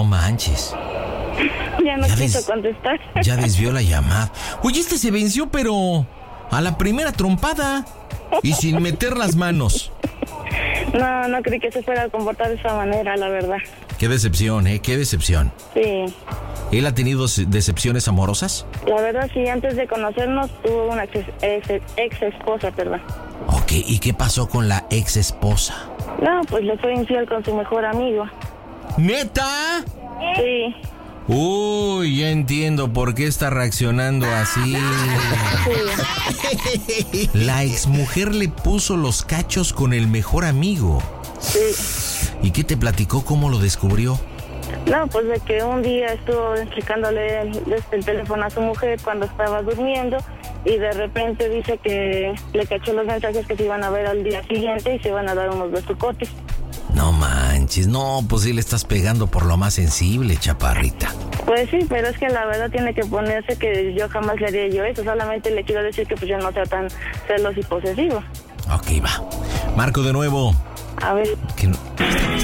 manches. Ya no quiso contestar. Ya desvió la llamada. Oye, se venció, pero a la primera trompada y sin meter las manos. No creí que se fuera a comportar de esa manera, la verdad. Qué decepción, qué decepción. Sí. ¿Él ha tenido decepciones amorosas? La verdad, sí, antes de conocernos tuvo una ex esposa, perdón. Ok, ¿y qué pasó con la ex esposa? No, pues le fue infiel con su mejor amigo. ¿Neta? Sí. Uy, ya entiendo por qué está reaccionando así. Sí. La exmujer le puso los cachos con el mejor amigo. Sí. ¿Y qué te platicó? ¿Cómo lo descubrió? No, pues de que un día estuvo checándole el teléfono a su mujer cuando estaba durmiendo y de repente dice que le cachó los mensajes que se iban a ver al día siguiente y se iban a dar unos besucotes. No manches, no, pues sí le estás pegando por lo más sensible, chaparrita. Pues sí, pero es que la verdad tiene que ponerse que yo jamás le haría yo eso, solamente le quiero decir que pues yo no sea tan celoso y posesivo. Ok, va. Marco de nuevo. A ver.